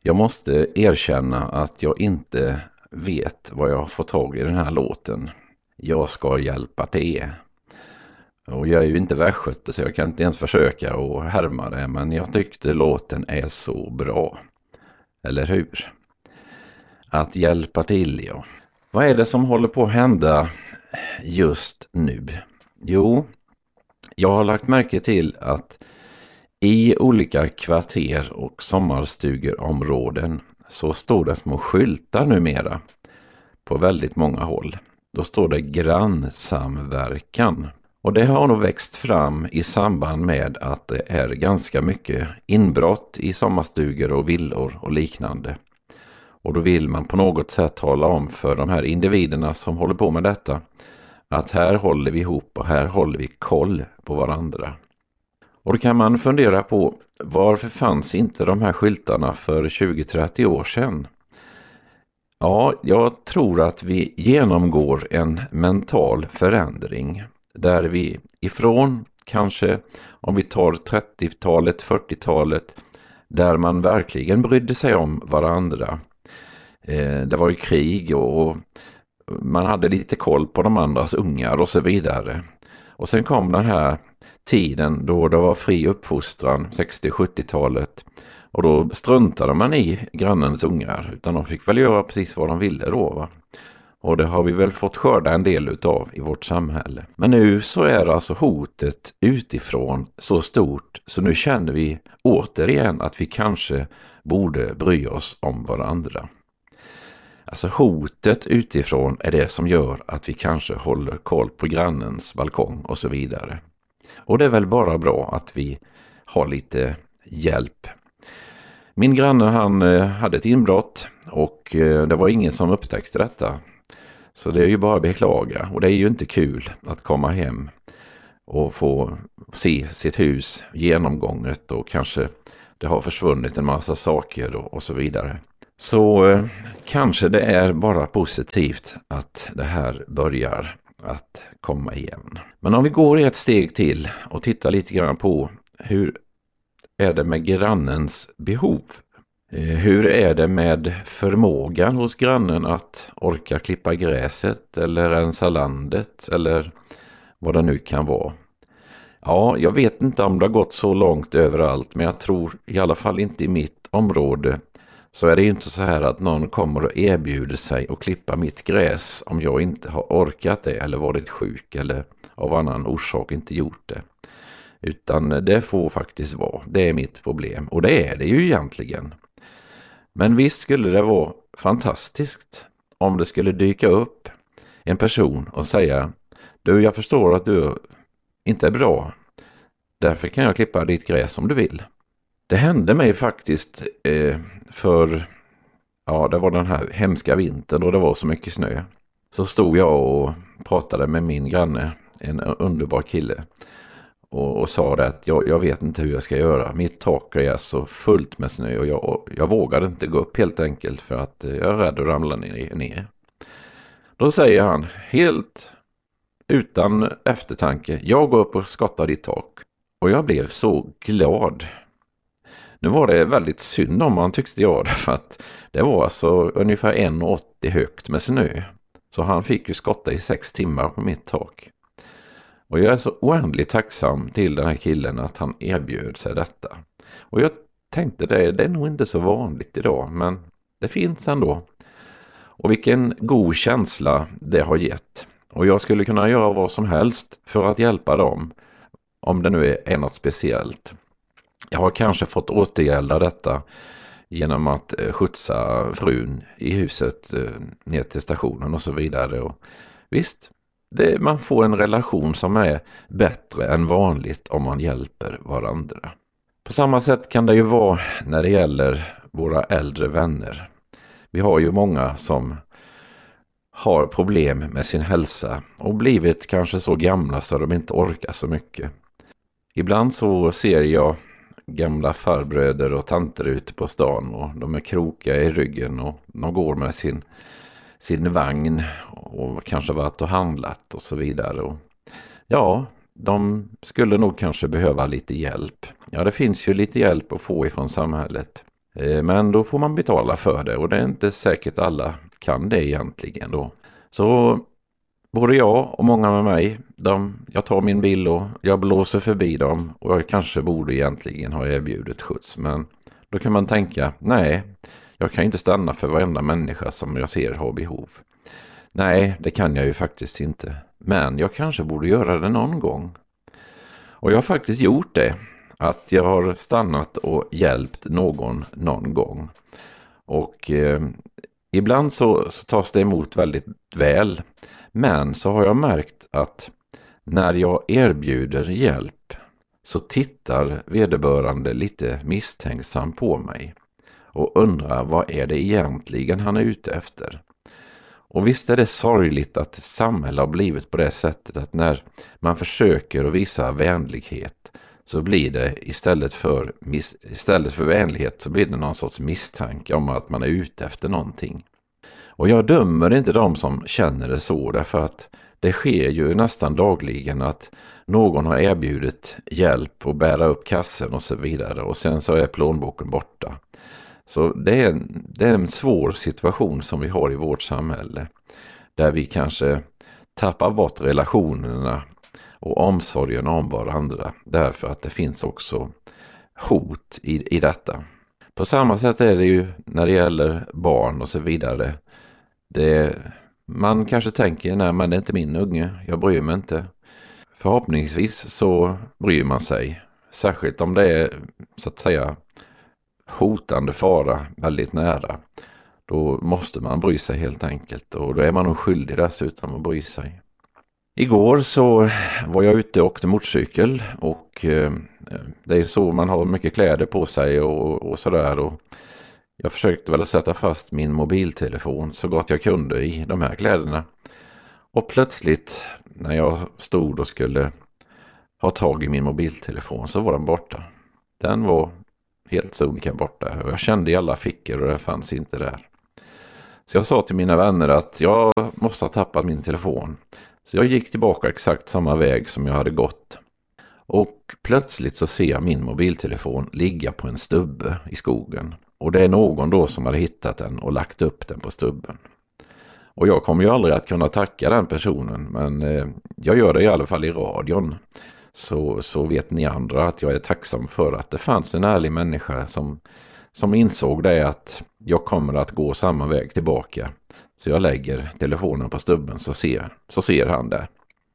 Jag måste erkänna att jag inte vet vad jag har fått tag i den här låten. Jag ska hjälpa till. Och jag är ju inte västgöte så jag kan inte ens försöka att härma det, men jag tyckte låten är så bra. Eller hur? Att hjälpa till, ja. Vad är det som håller på att hända just nu? Jo, jag har lagt märke till att i olika kvarter och sommarstugområden så står det små skyltar numera på väldigt många håll. Då står det grannsamverkan. Och det har nog växt fram i samband med att det är ganska mycket inbrott i sommarstugor och villor och liknande. Och då vill man på något sätt tala om för de här individerna som håller på med detta att här håller vi ihop och här håller vi koll på varandra. Och då kan man fundera på varför fanns inte de här skyltarna för 20-30 år sedan? Ja, jag tror att vi genomgår en mental förändring där vi ifrån kanske om vi tar 30-talet, 40-talet där man verkligen brydde sig om varandra. Det var ju krig och man hade lite koll på de andras ungar och så vidare. Och sen kom den här tiden då det var fri uppfostran, 60-70-talet. Och då struntade man i grannens ungar utan de fick väl göra precis vad de ville då, va? Och det har vi väl fått skörda en del utav i vårt samhälle. Men nu så är alltså hotet utifrån så stort så nu känner vi återigen att vi kanske borde bry oss om varandra. Alltså hotet utifrån är det som gör att vi kanske håller koll på grannens balkong och så vidare. Och det är väl bara bra att vi har lite hjälp. Min granne han hade ett inbrott och det var ingen som upptäckte detta. Så det är ju bara att beklaga och det är ju inte kul att komma hem och få se sitt hus genomgånget och kanske det har försvunnit en massa saker och så vidare. Så kanske det är bara positivt att det här börjar att komma igen. Men om vi går ett steg till och tittar lite grann på hur är det med grannens behov? Hur är det med förmågan hos grannen att orka klippa gräset eller rensa landet eller vad det nu kan vara? Ja, jag vet inte om det har gått så långt överallt, men jag tror i alla fall inte i mitt område så är det inte så här att någon kommer och erbjuder sig att klippa mitt gräs om jag inte har orkat det eller varit sjuk eller av annan orsak inte gjort det. Utan det får faktiskt vara. Det är mitt problem och det är det ju egentligen. Men visst skulle det vara fantastiskt om det skulle dyka upp en person och säga: du, jag förstår att du inte är bra. Därför kan jag klippa ditt gräs om du vill. Det hände mig faktiskt det var den här hemska vintern och det var så mycket snö. Så stod jag och pratade med min granne, en underbar kille. Och sa det att jag vet inte hur jag ska göra. Mitt tak är så fullt med snö och jag vågade inte gå upp helt enkelt för att jag är rädd att ramla ner. Då säger han helt utan eftertanke: jag går upp och skottar ditt tak. Och jag blev så glad. Nu var det väldigt synd om man tyckte jag, för att det var alltså ungefär 1,80 högt med snö. Så han fick ju skotta i 6 timmar på mitt tak. Och jag är så oändligt tacksam till den här killen att han erbjöd sig detta. Och jag tänkte det är nog inte så vanligt idag, men det finns ändå. Och vilken god känsla det har gett. Och jag skulle kunna göra vad som helst för att hjälpa dem, om det nu är något speciellt. Jag har kanske fått återgälda detta genom att skjutsa frun i huset ner till stationen och så vidare. Och visst, man får en relation som är bättre än vanligt om man hjälper varandra. På samma sätt kan det ju vara när det gäller våra äldre vänner. Vi har ju många som har problem med sin hälsa och blivit kanske så gamla så de inte orkar så mycket. Ibland så ser jag gamla farbröder och tanter ute på stan och de är krokiga i ryggen och de går med sin vagn och kanske varit och handlat och så vidare. Och ja, de skulle nog kanske behöva lite hjälp. Ja, det finns ju lite hjälp att få ifrån samhället. Men då får man betala för det och det är inte säkert alla kan det egentligen då. Så både jag och många med mig, jag tar min bil och jag blåser förbi dem och jag kanske borde egentligen ha erbjudit skjuts. Men då kan man tänka, nej, jag kan inte stanna för varenda människa som jag ser har behov. Nej, det kan jag ju faktiskt inte. Men jag kanske borde göra det någon gång. Och jag har faktiskt gjort det. Att jag har stannat och hjälpt någon gång. Och ibland så tas det emot väldigt väl. Men så har jag märkt att när jag erbjuder hjälp så tittar vederbörande lite misstänksam på mig. Och undrar vad är det egentligen han är ute efter. Och visst är det sorgligt att samhället har blivit på det sättet att när man försöker att visa vänlighet så blir det istället för vänlighet så blir det någon sorts misstanke om att man är ute efter någonting. Och jag dömer inte de som känner det så därför att det sker ju nästan dagligen att någon har erbjudit hjälp att bära upp kassen och så vidare och sen så är plånboken borta. Så det är en svår situation som vi har i vårt samhälle där vi kanske tappar bort relationerna och omsorgen om varandra därför att det finns också hot i detta. På samma sätt är det ju när det gäller barn och så vidare. Man kanske tänker, nej men det är inte min unge, jag bryr mig inte. Förhoppningsvis så bryr man sig, särskilt om det är så att säga hotande fara väldigt nära. Då måste man bry sig helt enkelt och då är man nog skyldig dessutom att bry sig. Igår så var jag ute och åkte motorcykel och det är så man har mycket kläder på sig och sådär och jag försökte väl sätta fast min mobiltelefon så gott jag kunde i de här kläderna. Och plötsligt när jag stod och skulle ha tag i min mobiltelefon så var den borta. Den var helt sonika borta och jag kände i alla fickor och den fanns inte där. Så jag sa till mina vänner att jag måste ha tappat min telefon. Så jag gick tillbaka exakt samma väg som jag hade gått. Och plötsligt så ser jag min mobiltelefon ligga på en stubbe i skogen. Och det är någon då som har hittat den och lagt upp den på stubben. Och jag kommer ju aldrig att kunna tacka den personen men jag gör det i alla fall i radion. Så vet ni andra att jag är tacksam för att det fanns en ärlig människa som insåg det att jag kommer att gå samma väg tillbaka. Så jag lägger telefonen på stubben så ser han det.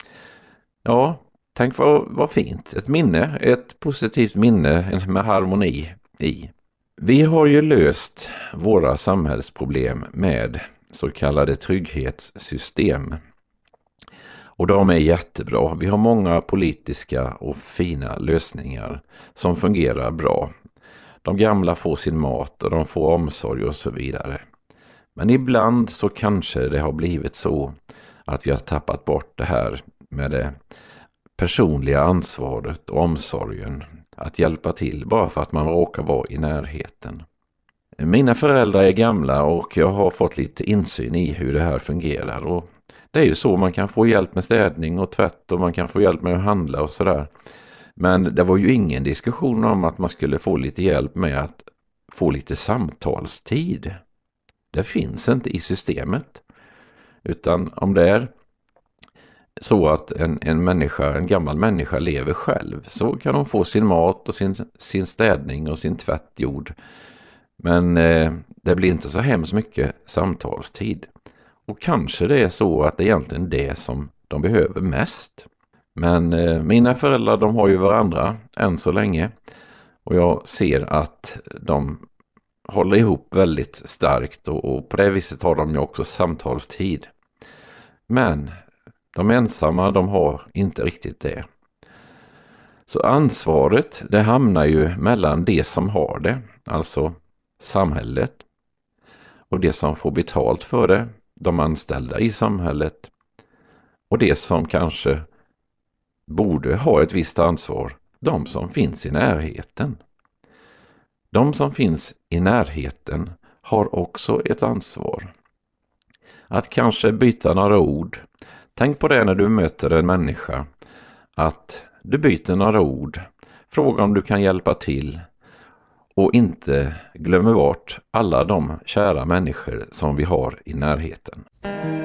Ja, tänk vad fint. Ett minne, ett positivt minne med harmoni i. Vi har ju löst våra samhällsproblem med så kallade trygghetssystem. Och de är jättebra. Vi har många politiska och fina lösningar som fungerar bra. De gamla får sin mat och de får omsorg och så vidare. Men ibland så kanske det har blivit så att vi har tappat bort det här med det personliga ansvaret och omsorgen att hjälpa till bara för att man råkar vara i närheten. Mina föräldrar är gamla och jag har fått lite insyn i hur det här fungerar och det är ju så man kan få hjälp med städning och tvätt och man kan få hjälp med att handla och sådär. Men det var ju ingen diskussion om att man skulle få lite hjälp med att få lite samtalstid. Det finns inte i systemet. Utan om det är så att en gammal människa lever själv så kan de få sin mat och sin städning och sin tvätt gjord. Men det blir inte så hemskt mycket samtalstid. Och kanske det är så att det är egentligen det som de behöver mest. Men mina föräldrar de har ju varandra än så länge. Och jag ser att de håller ihop väldigt starkt och på det viset har de ju också samtalstid. Men de ensamma de har inte riktigt det. Så ansvaret det hamnar ju mellan det som har det, alltså samhället, och det som får betalt för det, de anställda i samhället, och det som kanske borde ha ett visst ansvar, de som finns i närheten. De som finns i närheten har också ett ansvar. Att kanske byta några ord. Tänk på det när du möter en människa. Att du byter några ord. Fråga om du kan hjälpa till. och inte glömmer bort alla de kära människor som vi har i närheten.